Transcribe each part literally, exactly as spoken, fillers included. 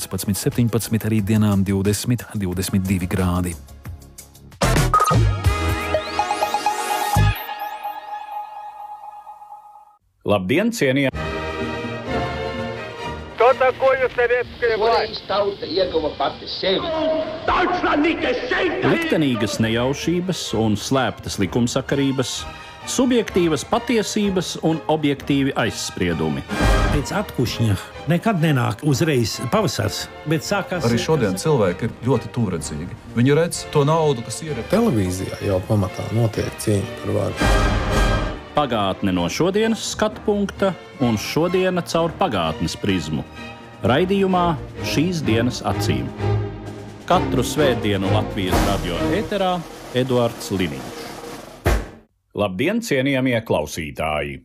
piecpadsmit, septiņpadsmit, arī dienām divdesmit, divdesmit divi grādi. Labdien, cienījamie! Кто такое советская власть? Liktenīgas nejaušības un slēptas likumsakarības, subjektīvas patiesības un objektīvi aizspriedumi. Pēc atkušņa nekad nenāk uzreiz pavasars, bet sākās... Arī šodien cilvēki ir ļoti tūredzīgi. Viņi redz to naudu, kas ir... Televīzijā jau pamatā notiek cīņa par varu. Pagātne no šodienas skatu punkta un šodiena caur pagātnes prizmu. Raidījumā šīs dienas acīm. Katru svētdienu Latvijas radio ēterā Eduards Liniņš. Labdien, cienījamie klausītāji!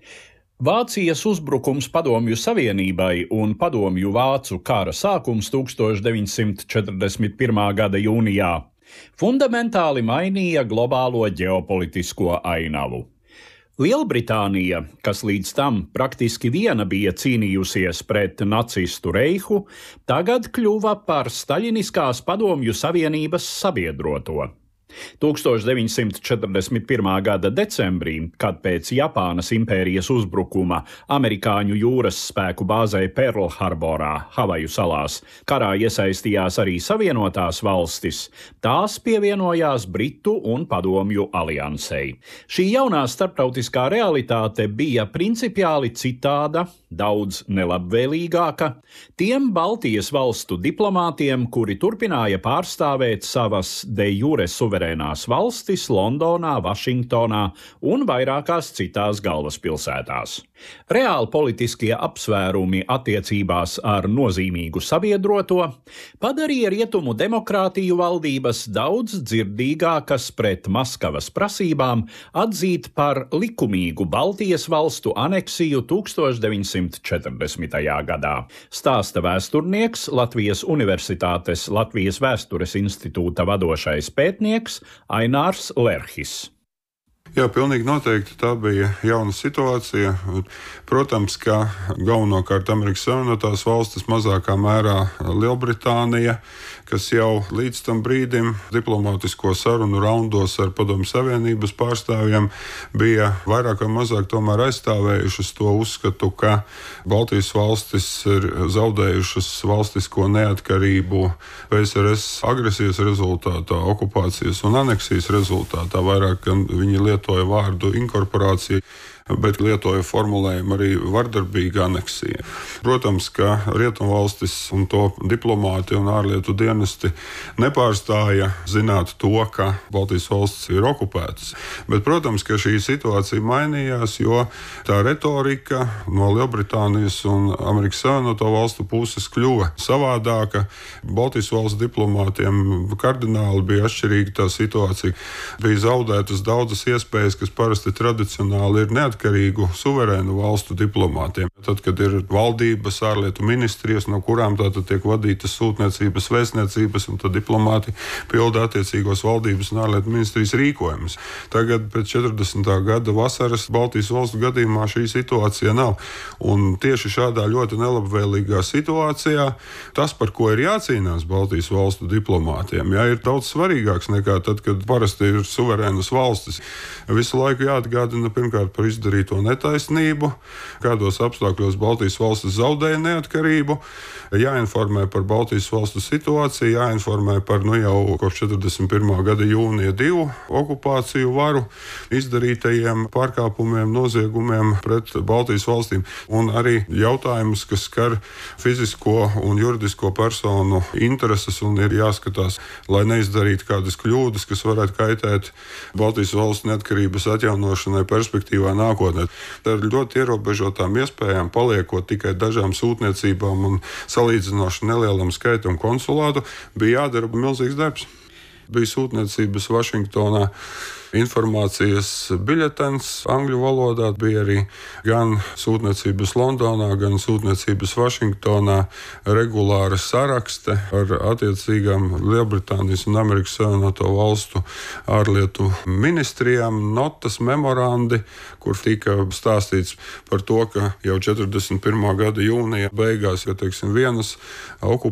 Vācijas uzbrukums Padomju Savienībai un Padomju Vācu kara sākums tūkstoš deviņsimt četrdesmit pirmā gada jūnijā fundamentāli mainīja globālo ģeopolitisko ainavu. Lielbritānija, kas līdz tam praktiski viena bija cīnījusies pret nacistu reihu, tagad kļuva par Staļiniskās Padomju Savienības sabiedroto. tūkstoš deviņsimt četrdesmit pirmā gada decembrī, kad pēc Japānas impērijas uzbrukuma amerikāņu jūras spēku bāzē Pearl Harborā, Havaju salās, karā iesaistījās arī Savienotās valstis, tās pievienojās Britu un Padomju aliansei. Šī jaunā starptautiskā realitāte bija principiāli citāda, daudz nelabvēlīgāka, tiem Baltijas valstu diplomātiem, kuri turpināja pārstāvēt savas de jure suverēnās valstis Londonā, Vašingtonā un vairākās citās galvaspilsētās. Reāli politiskie apsvērumi attiecībās ar nozīmīgu sabiedroto padarīja rietumu demokrātiju valdības daudz dzirdīgākas pret Maskavas prasībām atzīt par likumīgu Baltijas valstu aneksiju tūkstoš deviņsimt četrdesmitajā gadā. Stāsta vēsturnieks, Latvijas Universitātes Latvijas Vēstures institūta vadošais pētnieks Ainārs Lerhis. Jā, pilnīgi noteikti tā bija jauna situācija. Protams, ka galvenokārt Amerikas Savienotās valstis, mazākā mērā Lielbritānija, kas jau līdz tam brīdim diplomātisko sarunu raundos ar Padomju Savienības pārstāvjiem bija vairāk vai mazāk tomēr aizstāvējušas to uzskatu, ka Baltijas valstis ir zaudējušas valstisko neatkarību P S R S agresijas rezultātā, okupācijas un aneksijas rezultātā. Vairāk viņi lietoja vārdu inkorporācija, bet lietoja formulējumu arī vardarbīga aneksija. Protams, ka rietumvalstis un to diplomāti un ārlietu dienesti nepārstāja zināt to, ka Baltijas valstis ir okupētas. Bet, protams, ka šī situācija mainījās, jo tā retorika no Lielbritānijas un Amerikas Savienoto valstu puses kļuva savādāka. Baltijas valstu diplomātiem kardināli bija atšķirīga tā situācija. Bija zaudētas daudzas iespējas, kas parasti tradicionāli ir neatkarīgi atkarīgu suverēnu valstu diplomātiem. Tad, kad ir valdības, ārlietu ministrijas, no kurām tātad tiek vadītas sūtniecības, vēstniecības, un tad diplomāti pilda attiecīgos valdības un ārlietu ministrijas rīkojumus. Tagad pēc četrdesmitā gada vasaras Baltijas valstu gadījumā šī situācija nav. Un tieši šādā ļoti nelabvēlīgā situācijā tas, par ko ir jācīnās Baltijas valstu diplomātiem, jā, ir daudz svarīgāks nekā tad, kad parasti ir suverēnas valstis. Visu laiku jāatgādina pirmkārt par izdarīto netaisnību, kādos apstākļos Baltijas valstis zaudēja neatkarību, jāinformē par Baltijas valstu situāciju, jāinformē par nu jau kopš četrdesmit pirmā gada jūnija divu okupāciju varu izdarītajiem pārkāpumiem, noziegumiem pret Baltijas valstīm, un arī jautājumus, kas skar fizisko un juridisko personu intereses, un ir jāskatās, lai neizdarītu kādas kļūdas, kas varētu kaitēt Baltijas valstu neatkarības atjaunošanai perspektīvā nākotnē. Ar ļoti ierobežotām iespējām, paliekot tikai dažām sūtniecībām un salīdzinoši nelielam skaitam konsulātu, bija jādara milzīgs darbs. Bija sūtniecības Vašingtonā, informācijas biļetens angļu valodā, bija arī gan sūtniecības Londonā, gan sūtniecības Vašingtonā regulāra sarakste ar attiecīgām Lielbritānijas un Amerikas Savienoto valstu ārlietu ministrijām, notas, memorandi, kur tika stāstīts par to, ka jau četrdesmit pirmā gada jūnija beigās, ja teiksim, vienas okupācijas